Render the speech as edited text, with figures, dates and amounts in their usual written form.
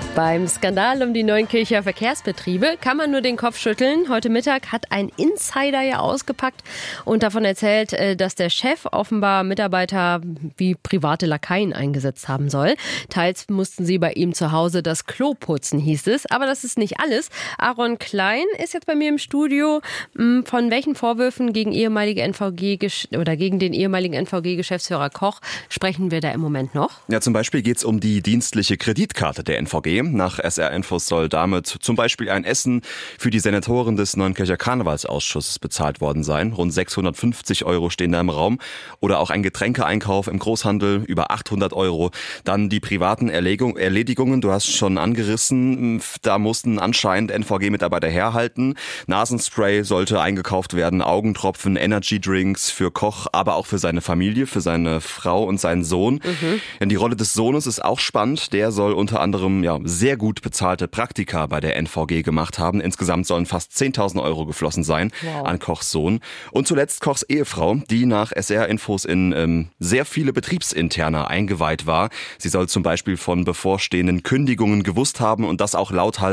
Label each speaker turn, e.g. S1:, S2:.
S1: Beim Skandal um die Neunkircher Verkehrsbetriebe kann man nur den Kopf schütteln. Heute Mittag hat ein Insider ja ausgepackt und davon erzählt, dass der Chef offenbar Mitarbeiter wie private Lakaien eingesetzt haben soll. Teils mussten sie bei ihm zu Hause das Klo putzen, hieß es. Aber das ist nicht alles. Aaron Klein ist jetzt bei mir im Studio. Von welchen Vorwürfen gegen den ehemaligen NVG-Geschäftsführer Koch sprechen wir da im Moment noch?
S2: Ja, zum Beispiel geht es um die dienstliche Kreditkarte der NVG. Nach SR-Infos soll damit zum Beispiel ein Essen für die Senatoren des Neunkircher Karnevalsausschusses bezahlt worden sein. Rund 650 € stehen da im Raum. Oder auch ein Getränkeeinkauf im Großhandel, über 800 €. Dann die privaten Erledigungen, du hast schon angerissen. Da mussten anscheinend NVG-Mitarbeiter herhalten. Nasenspray sollte eingekauft werden, Augentropfen, Energydrinks für Koch, aber auch für seine Familie, für seine Frau und seinen Sohn. Ja, die Rolle des Sohnes ist auch spannend. Der soll unter anderem sehr gut bezahlte Praktika bei der NVG gemacht haben. Insgesamt sollen fast 10.000 € geflossen sein an Kochs Sohn. Und zuletzt Kochs Ehefrau, die nach SR-Infos in sehr viele Betriebsinterne eingeweiht war. Sie soll zum Beispiel von bevorstehenden Kündigungen gewusst haben und das auch lauthals